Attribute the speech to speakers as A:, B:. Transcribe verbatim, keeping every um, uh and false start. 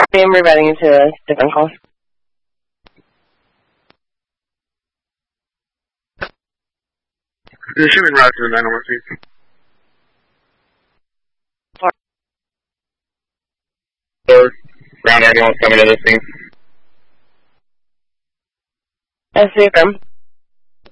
A: I'm rerouting you to a different call.
B: You should be routed to the nine one three. Third, ground ambulance coming to this scene.
A: That's the affirm.